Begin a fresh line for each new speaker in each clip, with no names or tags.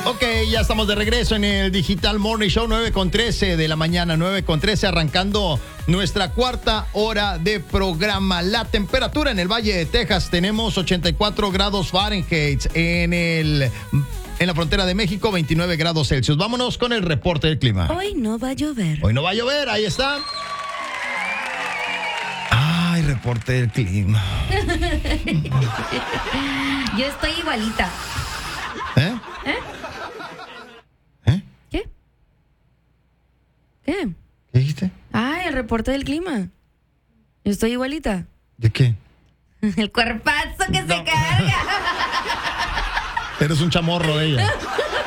Ok, ya estamos de regreso en el Digital Morning Show, 9:13 de la mañana, 9:13, arrancando nuestra cuarta hora de programa. La temperatura en el Valle de Texas tenemos 84 grados Fahrenheit, en la frontera de México 29 grados Celsius. Vámonos con el reporte del clima.
Hoy no va a llover.
Hoy no va a llover, ahí está. Ay, reporte del clima.
Yo estoy igualita.
¿Eh?
¿Qué? ¿Qué?
¿Qué dijiste?
Ay, el reporte del clima. Yo estoy igualita.
¿De qué?
El cuerpazo que se carga.
Eres un chamorro de ella.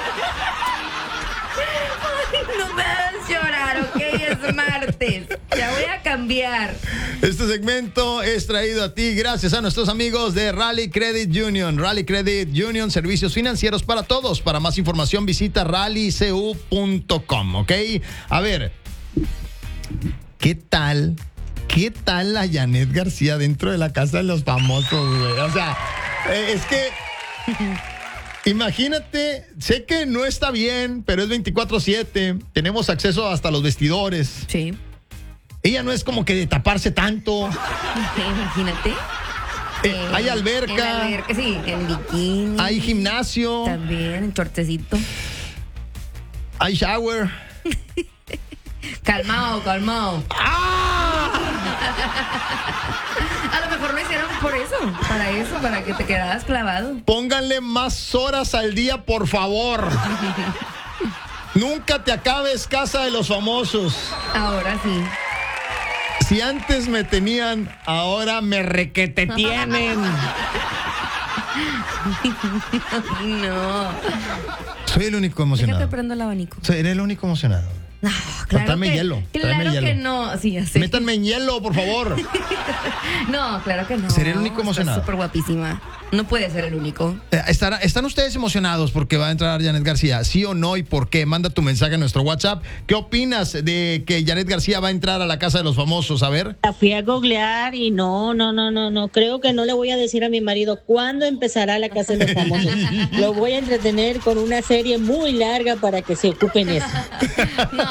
No me hagas llorar, ok, es martes. Ya voy a cambiar.
Este segmento es traído a ti gracias a nuestros amigos de Rally Credit Union. Rally Credit Union, servicios financieros para todos. Para más información visita rallycu.com, ¿ok? A ver, ¿qué tal la Janet García dentro de la casa de los famosos, güey? O sea, es que... Imagínate, sé que no está bien, pero es 24/7. Tenemos acceso hasta los vestidores.
Sí.
Ella no es como que de taparse tanto.
Imagínate.
Hay alberca.
Sí, en bikini.
Hay gimnasio.
También, en shortecito.
Hay shower.
Calmado.
¡Ah!
A lo mejor lo hicieron por eso, para que te quedaras clavado.
Pónganle más horas al día, por favor. Nunca te acabes Casa de los Famosos.
Ahora sí.
Si antes me tenían, ahora me requete tienen.
No.
Soy el único emocionado.
Déjate prendo el abanico.
Soy el único emocionado.
No, claro
Tráeme
que,
hielo.
Claro
Tráeme
que
hielo.
no. Sí, ya sé.
Métanme en hielo, por favor.
No, claro que no.
Seré el único emocionado.
Está súper guapísima. No puede ser el único.
¿Están ustedes emocionados porque va a entrar Janet García? ¿Sí o no? ¿Y por qué? Manda tu mensaje a nuestro WhatsApp. ¿Qué opinas de que Janet García va a entrar a la Casa de los Famosos? A ver.
La fui a googlear y no. Creo que no le voy a decir a mi marido cuándo empezará la Casa de los Famosos. Lo voy a entretener con una serie muy larga para que se ocupe en eso.
No,